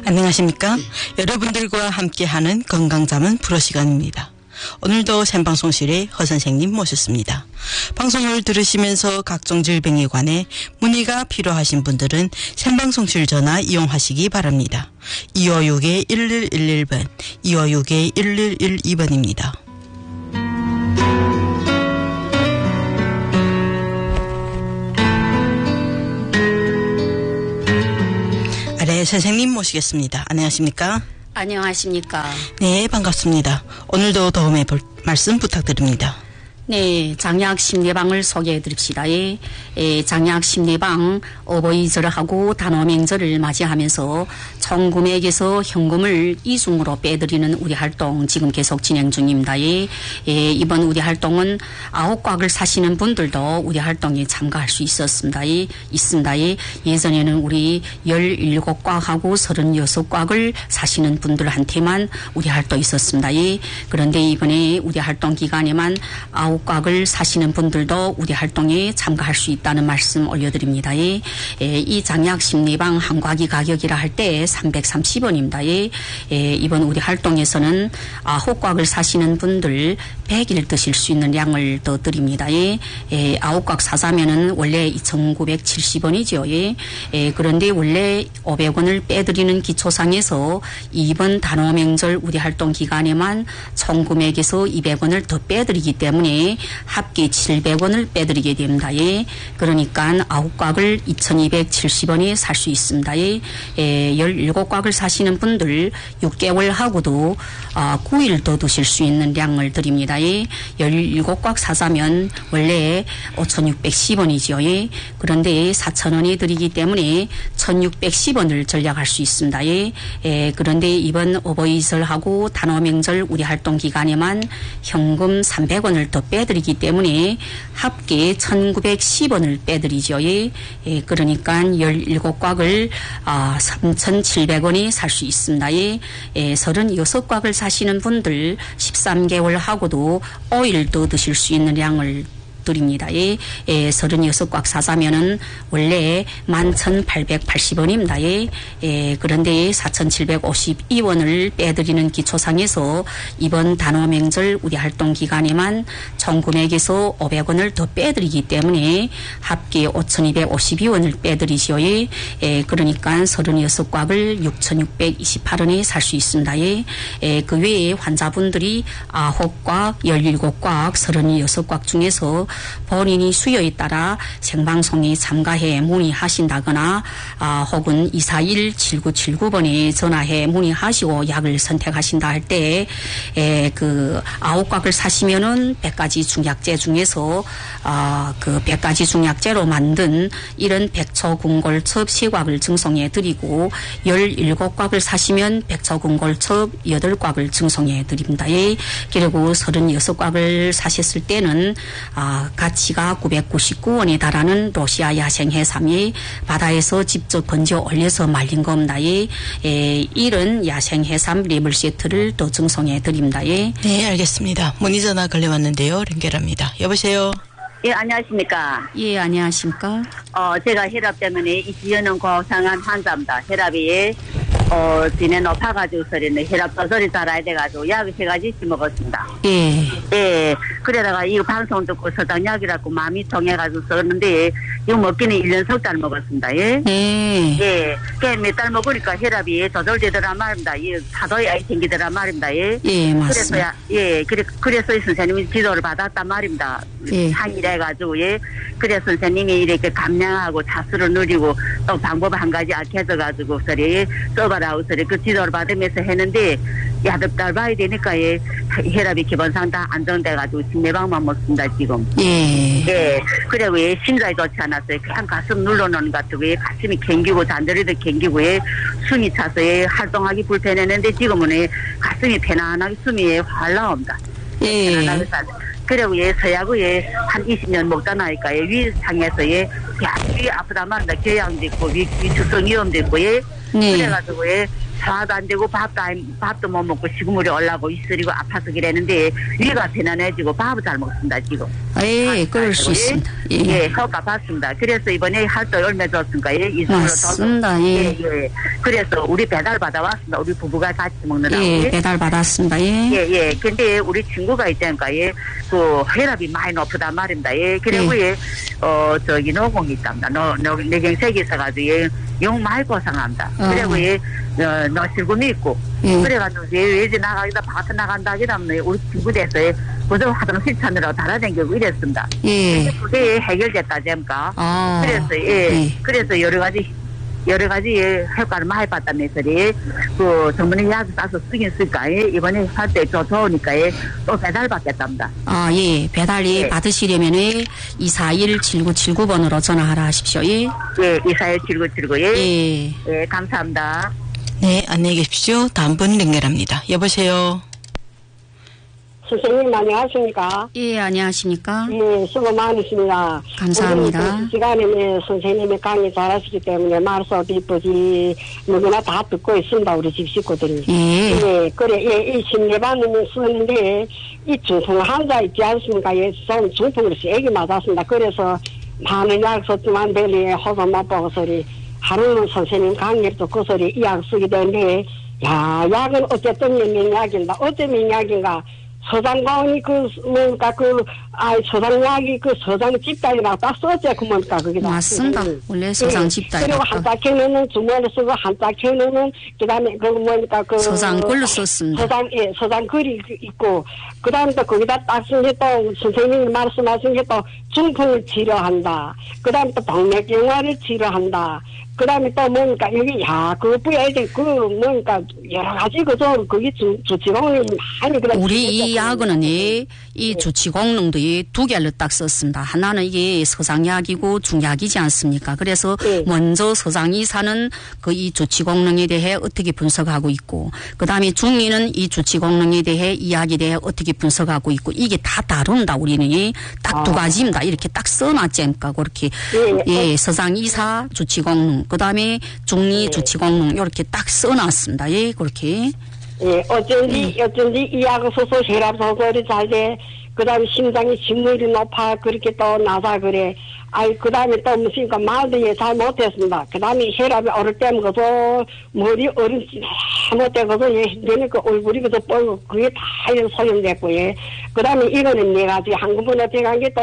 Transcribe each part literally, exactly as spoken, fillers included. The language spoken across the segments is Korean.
안녕하십니까? 여러분들과 함께하는 건강잠은 프로 시간입니다. 오늘도 생방송실에 허 선생님 모셨습니다. 방송을 들으시면서 각종 질병에 관해 문의가 필요하신 분들은 생방송실 전화 이용하시기 바랍니다. 이오육 일일일일 번, 이오육 일일일이 번입니다. 네, 선생님 모시겠습니다. 안녕하십니까? 안녕하십니까? 네, 반갑습니다. 오늘도 도움의 말씀 부탁드립니다. 네, 장약 심리방을 소개해 드립시다. 예, 예, 장약 심리방 어버이절을 하고 단오명절을 맞이하면서 총금액에서 현금을 이중으로 빼드리는 우리 활동 지금 계속 진행 중입니다. 예, 예, 이번 우리 활동은 아홉 곽을 사시는 분들도 우리 활동에 참가할 수 있었습니다. 예, 있습니다. 예, 예전에는 우리 열일곱 곽하고 서른여섯 곽을 사시는 분들한테만 우리 활동이 있었습니다. 예, 그런데 이번에 우리 활동 기간에만 아홉 곽을 사시는 분들도 우리 활동에 참가할 수 있다는 말씀 올려드립니다. 예. 예, 이 장약 심리방 한 곽이 가격이라 할 때 삼백삼십 원입니다. 예. 예, 이번 우리 활동에서는 아홉 곽을 사시는 분들 백 일 드실 수 있는 양을 더 드립니다. 예. 예, 아홉 곽 사자면은 원래 이천구백칠십 원이죠. 예. 예, 그런데 원래 오백 원을 빼드리는 기초상에서 이번 단오명절 우리 활동 기간에만 총 금액에서 이백 원을 더 빼드리기 때문에 합계 칠백 원을 빼드리게 됩니다. 예. 그러니까 아홉 곽을 이천이백칠십 원에 살 수 있습니다. 예. 예, 열일곱 곽을 사시는 분들 육 개월 하고도 아, 구 일 더 드실 수 있는 양을 드립니다. 예. 열일곱 곽 사자면 원래 오천육백십 원이죠. 예. 그런데 사천 원에 드리기 때문에 천육백십 원을 절약할 수 있습니다. 예. 예, 그런데 이번 어버이절하고 단오명절 우리 활동 기간에만 현금 삼백 원을 더 빼드리기 때문에 합계 천구백십 원을 빼드리죠. 예. 예, 그러니까 열일곱 곽을 아, 삼천칠백 원에 살 수 있습니다. 예. 예, 서른여섯 곽을 사시는 분들 십삼 개월 하고도 오 일 더 드실 수 있는 양을 드립니다. 예, 예, 서른여섯 곽 사자면은 원래 만 천팔백팔십 원입니다. 예, 예, 그런데 사천칠백오십이 원을 빼드리는 기초상에서 이번 단오명절 우리 활동 기간에만 총 금액에서 오백 원을 더 빼드리기 때문에 합계 오천이백오십이 원을 빼드리죠. 예, 예, 그러니까 서른여섯 곽을 육천육백이십팔 원에 살 수 있습니다. 예, 예, 그 외에 환자분들이 아홉 곽, 열일곱 곽, 서른여섯 곽 중에서 본인이 수요에 따라 생방송에 참가해 문의하신다거나 아, 혹은 이사일 칠구칠구 번에 전화해 문의하시고 약을 선택하신다 할 때 그 아홉 곽을 사시면은 백 가지 중약제 중에서 아, 그 백 가지 중약제로 만든 이런 백초궁골첩 세 곽을 증송해 드리고 열일곱 곽을 사시면 백초궁골첩 여덟 곽을 증송해 드립니다. 예. 그리고 서른여섯 곽을 사셨을 때는 아, 가치가 구백구십구 원에 달하는 러시아 야생 해삼이 바다에서 직접 건져 올려서 말린 겁니다. 예. 예, 이런 야생 해삼 리블 세트를 또 증송해 드립니다. 예. 네, 알겠습니다. 문의 전화 걸려왔는데요. 연결합니다. 여보세요. 예, 안녕하십니까. 예, 안녕하십니까. 어, 제가 혈압 때문에 이십 년은 고생한 환자입니다. 혈압이, 어, 뒤에 높아가지고 소리는 혈압 도소리 달아야 돼가지고 약을 세 가지씩 먹었습니다. 예. 예. 그러다가 이거 방송 듣고 서당약이라고 마음이 통해가지고 썼는데, 이거 먹기는 일 년 석 달 먹었습니다. 예. 예. 예. 몇 달 먹으니까 혈압이 조절되더란 말입니다. 이 사도에 생기더란 말입니다. 예. 예, 맞습니다. 그래서야, 예. 그래, 그래서 선생님이 지도를 받았단 말입니다. 예. 상의를 해가지고, 예. 그래서 선생님이 이렇게 감량하고 차수를 누리고 또 방법 한 가지 알려줘가지고, 소리 써봐라고 소리 그 지도를 받으면서 했는데, 야득 달 봐야 되니까, 예. 혈압이 기본상 다 안정돼가지고, 진내방만 먹습니다, 지금. 예. 예. 그리고 예, 심장이 좋지 않았어요. 그냥 가슴 눌러놓는 것 같고, 예. 가슴이 갱기고, 잔저리도 갱기고, 예. 숨이 차서, 예. 활동하기 불편했는데, 지금은 예. 가슴이 편안하게 숨이 예. 활 나옵니다. 예. 편안하게 그리고 예, 서약을 예, 한 이십 년 먹다 나니까 예, 위상에서 예, 야, 위 아프다 말한다. 교양도 있고, 위, 위축성 위험도 있고, 예. 네. 그래가지고 예, 소화도 안 되고 밥도 안, 밥도 못 먹고 식물이 올라고 있으리고 아파서 그랬는데 위가 편안해지고 밥을 잘 먹습니다 지금. 예, 그럴 수 있습니다. 예, 예 효과 봤습니다. 그래서 이번에 할도 얼마 줬습니까? 예, 이승으로 맞습니다. 예. 예, 예. 그래서 우리 배달 받아 왔습니다. 우리 부부가 같이 먹느라고. 예, 배달 받았습니다. 예. 예, 예. 근데 우리 친구가 있다니까, 예, 그 혈압이 많이 높다 말입니다. 예, 그리고 예, 어 저기 노공이 있답니다. 노, 노, 뇌경색이 있어가지고 예, 영 많이 고생합니다. 어. 그리고 예, 어, 노실금이 있고. 예. 그래가지고 예, 외지 나가기다 바깥 나간다 하기다면 우리 친구 돼서 예, 그저 화장실 찾느라고 달아다니고 이랬습니다. 예. 그게 해결됐다 됩니까? 아. 그래서 예, 예. 그래서 여러 가지 여러 가지 예, 효과를 많이 봤다면서 그 전문의 약 싸서 쓰긴 쓸까 예, 이번에 할 때 더 좋으니까 예, 또 배달 받겠답니다. 아, 예. 배달이 예. 받으시려면은 이사일 칠구칠구 번으로 전화하라 하십시오. 예. 예, 이사일 칠구칠구 예. 예. 예, 감사합니다. 네, 안녕히 계십시오. 다음 분 연결합니다. 여보세요. 선생님 안녕하십니까? 예, 안녕하십니까? 예, 수고 많으십니다. 감사합니다. 오늘 그 시간에 선생님의 강의 잘하시기 때문에 말소도 이쁘지 누구나 다 듣고 있습니다. 우리 집 식구들이. 예. 예, 그래, 예, 이 심리반을 쓰는데 이 중풍 환자 있지 않습니까? 예, 좀 중풍으로 세게 맞았습니다. 그래서 많은 약 썼지만 별이 호소 못 보고 소리 하루는 선생님 강의를 듣고 소리 이 약 쓰게 되는데 야, 약은 어쨌든 명약인가? 어째 명약인가? 서장관이 그, 뭔가 그, 아, 서장약이 그 서장 집단이라고 딱 써져, 그 뭔가, 그게 다. 맞습니다. 음. 원래 서장 예. 집단이라고. 그리고 한자 켜놓는 주머니 쓰고 한자 켜놓는, 그 다음에 그 뭐니까 그. 서장글로 썼습니다. 서장, 예, 서장글이 있고, 그 다음에 또 거기다 딱 쓴 게 또 선생님이 말씀하신 게 또 중풍을 치료한다. 그 다음에 또 동맥경화를 치료한다. 그 다음에 또 뭐니까, 여기, 야, 그것뿐이 아니지, 그, 뭐니까, 여러 가지, 그죠, 거기 주, 주치공이 많이, 그래. 우리 이 약은 이, 이 주치 공능도 이 두 개를 딱 썼습니다. 하나는 이게 서장약이고 중약이지 않습니까? 그래서 네. 먼저 서장이사는 그 이 주치 공능에 대해 어떻게 분석하고 있고, 그 다음에 중이는 이 주치 공능에 대해 이 약에 대해 어떻게 분석하고 있고, 이게 다 다룬다, 우리는. 딱 두 아. 가지입니다. 이렇게 딱 써놨지 않습니까? 그렇게. 예. 예, 서장이사 주치 공능. 그 다음에 중리 네. 주치공능 이렇게 딱 써놨습니다. 예, 그렇게. 예, 어쩐지, 음. 어쩐지 이 약 소소 혈압 소설이 잘 돼. 그 다음에 심장이 진물이 높아. 그렇게 또 나사 그래. 아이, 그 다음에 또 무슨, 그 말도 예, 잘 못했습니다. 그 다음에 혈압이 오를 때면 그저 머리 어른지 잘못되고서 예, 내는 그 얼굴이 그저 뻘고 그게 다 소용됐고 예. 그 다음에 이거는 네 가지 한꺼번에 들어간 게 또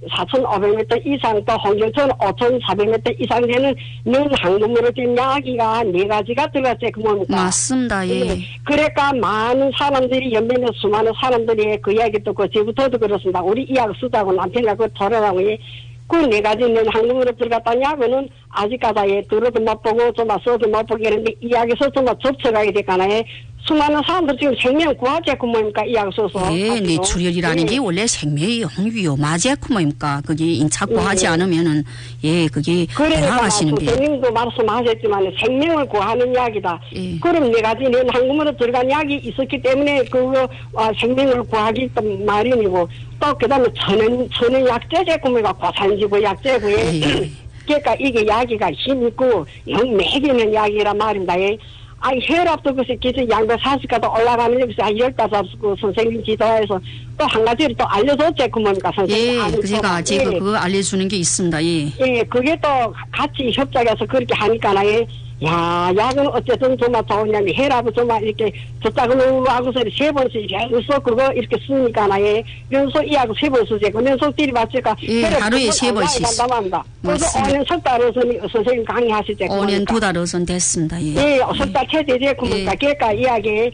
사천오백 미터 이상 또 홍경천 오천사백 미터 이상 되는 는 한꺼번에 된 약이가 네 가지가 들어갔지. 그 뭡니까? 맞습니다. 예. 그러니까 많은 사람들이 연변에 수많은 사람들이 그 이야기 듣고 저부터도 그렇습니다. 우리 이 약 쓰자고 남편과 그 돌아가고 그 네 가지는 한국으로 들어갔다냐고는 아직까지 들어도 못 보고 좀 써도 못 보게 했는데 이 약에서 좀 접촉하게 됐잖아요. 수많은 사람들 지금 생명 구하자 그 뭡니까 이 약 써서. 예, 뇌출혈이라는 예. 게 원래 생명의 위험하지 그 뭡니까 그게 인착고 예. 하지 않으면은 예 그게 그러니까 돌아가시는 게. 선생님도 말씀하셨지만 생명을 구하는 약이다. 예. 그럼 네 가지는 한국으로 들어간 약이 있었기 때문에 그거 아, 생명을 구하기 마련이고 또 그다음에 천연 천연 약제제 구매가 고산지구 약제고에. 예. 그러니까 이게 약이가 힘 있고 영 매기는 약이란 말입니다. 예. 아, 혈압도 그래서 기저 양백사십까지 올라가는 여기서 한 열다섯 그 선생님 지도에서 또 한 가지를 또 알려줬지 그 뭡니까 선생님. 예, 제가 제가 그거 알려주는 게 있습니다. 예. 예, 그게 또 같이 협작해서 그렇게 하니까 예. 야, 약은 어쨌든 정말 좋으냐면 혈압을 정말 이렇게 저짝으로 하고서 세 번씩 연속 그거 이렇게 쓰니까 예. 연속 이 약을 세 번 쓰지. 그 연속 들이받으니까 예, 하루에 세 번씩. 간다합니다. 그래서 맞습니다. 오 년 석 달에서 선생님 강의하시지. 오 년 두 달 우선 됐습니다. 예. 예, 석달 최대제 그러니까 예. 그러니까 이야기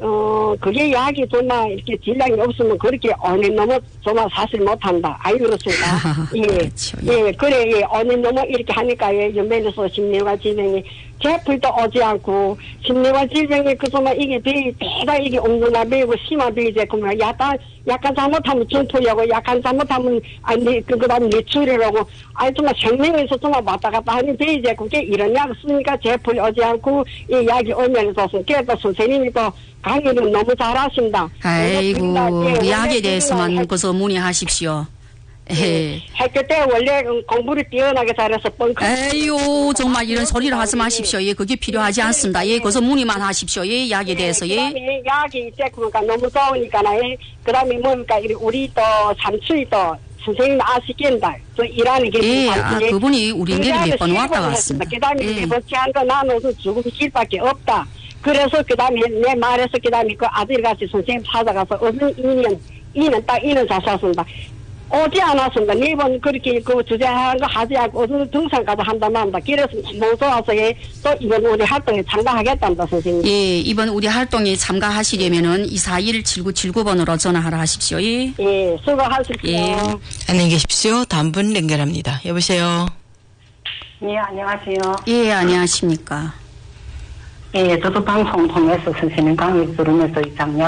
어 그게 약이 정말 이렇게 질량이 없으면 그렇게 오 년 넘어 정말 사실 못한다. 아이 그렇습니다. 예, 그렇죠. 예, 그래 예, 오 년 넘어 이렇게 하니까 예, 연변에서 심리와 질병이 제풀도 오지 않고 심리와 질병이 그 정말 이게 배 배가 이게 옹졸나 배고 심한 배이제 그러면 약간 약간 잘못하면 중풍이고 약간 잘못하면 아니 그 그다음 뇌출이라고 아니 정말 생명에서 정말 왔다 갔다 하는 배이제 그게 이런 약 쓰니까 제풀이 오지 않고 이 약이 오면서 그래도 선생님이 또 강의를 너무 잘하십니다. 아이고 예, 그 약에 원래 대해서만 그냥 그서 문의하십시오. 예. 학교 때 원래 공부를 뛰어나게 잘해서 뻥커. 에휴, 정말 이런 소리를 하지 마십시오. 예, 그게 필요하지 않습니다. 예, 거기서 문의만 하십시오. 예, 약에 대해서, 예. 그다음에 약이 이제 그러니까 너무 좋으니까, 예. 그 다음에 뭡니까, 우리 또 삼촌이 또 선생님 아시겠다. 저 일하는 게. 예, 아, 그분이 우리 인데를 몇 번 왔다 갔습니다. 그 다음에 예. 번째한 거 나눠서 죽음 길밖에 없다. 그래서 그 다음에 내 말에서 그 다음에 그 아들 같이 선생님 찾아가서 어느 이 년, 이 년 딱 이 년 자셨습니다. 오지 않았습니다. 네 번 그렇게 그 주제한 거 하지 않고 어느 등산까지 한다만 한다. 그래서 못 좋아서 예, 또 이번 우리 활동에 참가하겠답니다, 선생님. 예, 이번 우리 활동에 참가하시려면은 이사일 칠구칠구 번으로 전화하라 하십시오. 예. 예, 수고하십시오. 예. 안녕히 계십시오. 다음 분 연결합니다. 여보세요. 예, 안녕하세요. 예, 안녕하십니까. 예, 저도 방송 통해서 선생님 강의 들으면서 이 작년